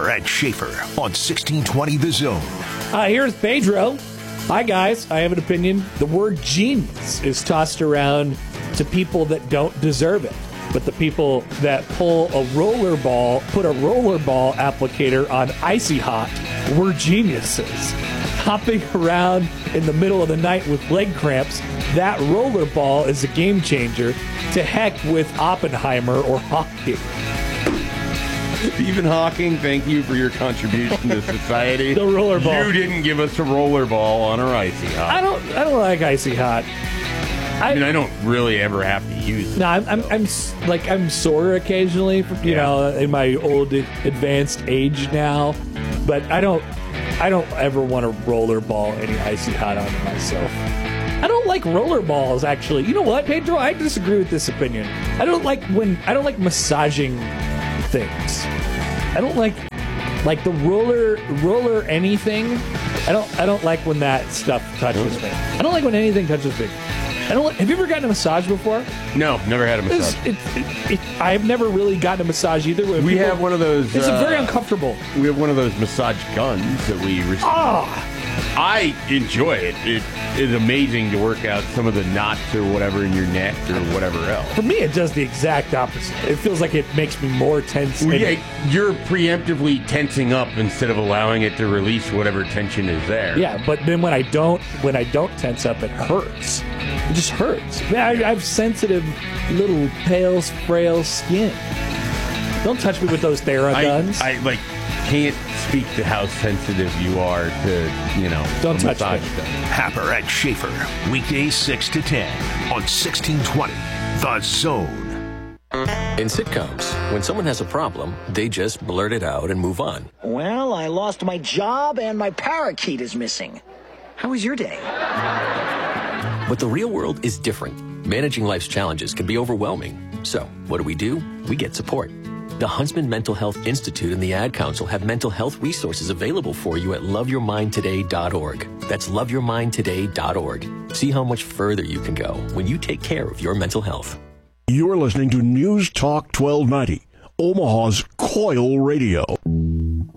Happer and Schaefer on 1620 The Zone. Here's Pedro. Hi, guys. I have an opinion. The word genius is tossed around to people that don't deserve it. But the people that put a rollerball applicator on Icy Hot were geniuses. Hopping around in the middle of the night with leg cramps, that rollerball is a game changer. To heck with Oppenheimer or Hawking. Stephen Hawking, thank you for your contribution to society. The rollerball. You didn't give us a rollerball on our Icy Hot. I don't like Icy Hot. I don't really ever have to use it. No, I'm sore occasionally, you know, in my old advanced age now, but I don't ever want to rollerball any Icy Hot onto myself. I don't like rollerballs, actually. You know what, Pedro? I disagree with this opinion. I don't like massaging things. I don't like the roller anything. I don't like when that stuff touches me. I don't like when anything touches me. Have you ever gotten a massage before? No, never had a massage. I've nenever really gotten a massage either. We have one of those. It's very uncomfortable. We have one of those massage guns that we receive. I enjoy it. It is amazing to work out some of the knots or whatever in your neck or whatever else. For me, it does the exact opposite. It feels like it makes me more tense. You're preemptively tensing up instead of allowing it to release whatever tension is there. Yeah, but then when I don't tense up, it hurts. It just hurts. I have sensitive, little, pale, frail skin. Don't touch me with those Theraguns. I can't speak to how sensitive you are to, don't touch me. Happer and Schaefer, weekdays 6 to 10 on 1620 The Zone. In sitcoms, when someone has a problem, they just blurt it out and move on. Well, I lost my job and my parakeet is missing. How was your day? But the real world is different. Managing life's challenges can be overwhelming. So, what do? We get support. The Huntsman Mental Health Institute and the Ad Council have mental health resources available for you at loveyourmindtoday.org. That's loveyourmindtoday.org. See how much further you can go when you take care of your mental health. You're listening to News Talk 1290, Omaha's Coil Radio.